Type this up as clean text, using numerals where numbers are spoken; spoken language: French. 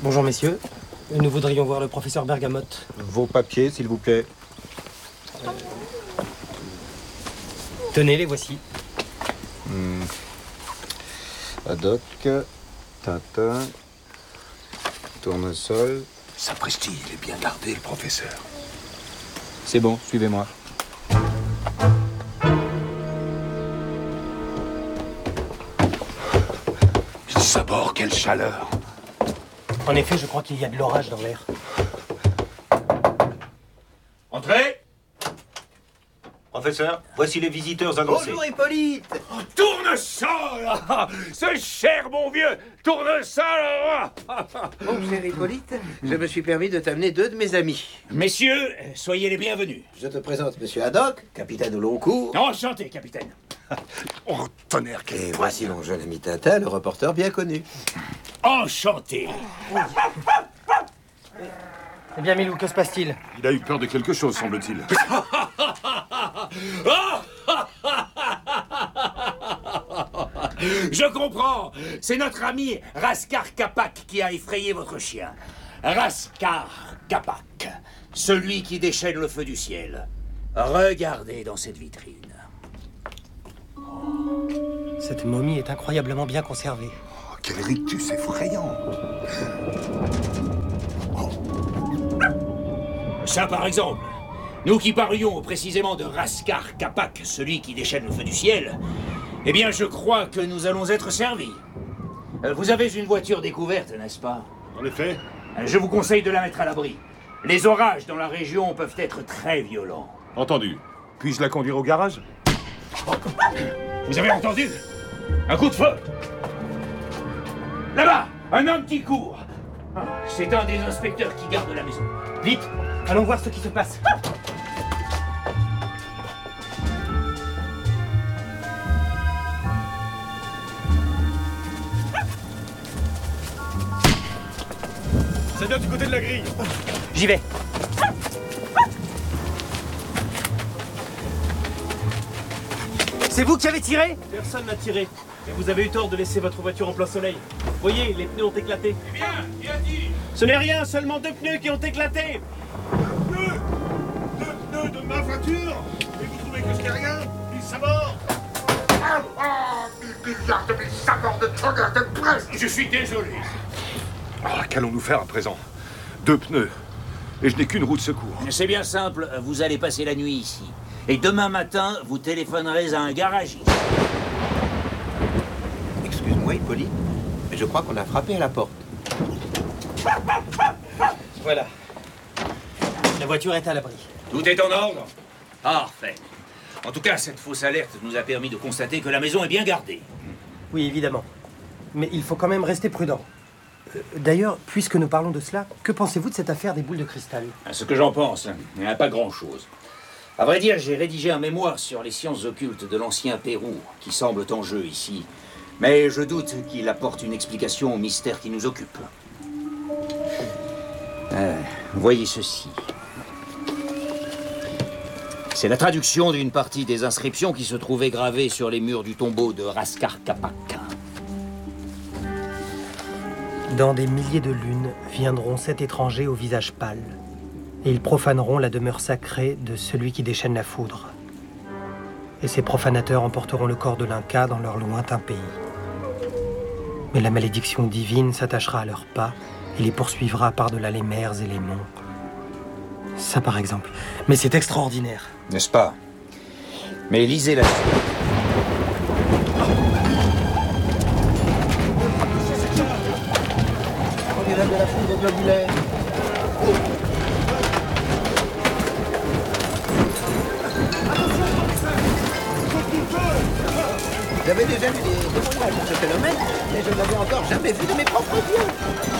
Bonjour messieurs, nous voudrions voir le professeur Bergamote. Vos papiers, s'il vous plaît. Tenez, les voici. Haddock, Tintin, Tournesol. Sapristi, il est bien gardé, le professeur. C'est bon, suivez-moi. Quel sabord, quelle chaleur. En effet, je crois qu'il y a de l'orage dans l'air. Entrez. Professeur, voici les visiteurs annoncés. Bonjour Hippolyte. Tournesol. Ce cher bon vieux Tournesol. Mon cher Hippolyte, je me suis permis de t'amener 2 de mes amis. Messieurs, soyez les bienvenus. Je te présente Monsieur Haddock, capitaine au long cours. Enchanté, capitaine. Oh, tonnerre, quelle Et poigne. voici mon jeune ami Tintin, le reporter bien connu. Enchanté. Eh bien Milou, que se passe-t-il? Il a eu peur de quelque chose, semble-t-il. Je comprends. C'est notre ami Raskar Kapak qui a effrayé votre chien. Raskar Kapak, celui qui déchaîne le feu du ciel. Regardez dans cette vitrine. Cette momie est incroyablement bien conservée. Oh, quel rictus effrayant. Ça, par exemple. Nous qui parlions précisément de Raskar Kapak, celui qui déchaîne le feu du ciel, eh bien, je crois que nous allons être servis. Vous avez une voiture découverte, n'est-ce pas? En effet, Je vous conseille de la mettre à l'abri. Les orages dans la région peuvent être très violents. entendu. Puis-je la conduire au garage? Vous avez entendu? Un coup de feu! Là-bas, un homme qui court. Ah, c'est un des inspecteurs qui garde la maison. Vite, allons voir ce qui se passe. Ça vient du côté de la grille. J'y vais. C'est vous qui avez tiré? Personne n'a tiré. Mais vous avez eu tort de laisser votre voiture en plein soleil. Voyez, les pneus ont éclaté. Eh bien, qui a dit? Ce n'est rien, seulement 2 pneus qui ont éclaté. Deux pneus de ma voiture. Et vous trouvez que ce n'est rien? Ils s'abordent. Je suis désolé. Ah, qu'allons-nous faire à présent? 2 pneus. Et je n'ai qu'une roue de secours. C'est bien simple, vous allez passer la nuit ici. Et demain matin, vous téléphonerez à un garagiste. Excuse-moi Hippolyte, mais je crois qu'on a frappé à la porte. Voilà. La voiture est à l'abri. Tout est en ordre? Parfait. En tout cas, cette fausse alerte nous a permis de constater que la maison est bien gardée. Oui, évidemment. Mais il faut quand même rester prudent. D'ailleurs, puisque nous parlons de cela, que pensez-vous de cette affaire des boules de cristal? Ce que j'en pense, il n'y a pas grand-chose. À vrai dire, j'ai rédigé un mémoire sur les sciences occultes de l'ancien Pérou, qui semblent en jeu ici. Mais je doute qu'il apporte une explication au mystère qui nous occupe. Voyez ceci. C'est la traduction d'une partie des inscriptions qui se trouvaient gravées sur les murs du tombeau de Raskar Kapak. Dans des milliers de lunes viendront 7 étrangers au visage pâle, et ils profaneront la demeure sacrée de celui qui déchaîne la foudre. Et ces profanateurs emporteront le corps de l'Inca dans leur lointain pays. Mais la malédiction divine s'attachera à leurs pas et les poursuivra par-delà les mers et les monts. Ça, par exemple. Mais c'est extraordinaire. N'est-ce pas? Mais lisez la suite. On est de la foudre globulaire. J'avais déjà vu des témoignages de ce phénomène, mais je ne l'avais encore jamais vu de mes propres yeux.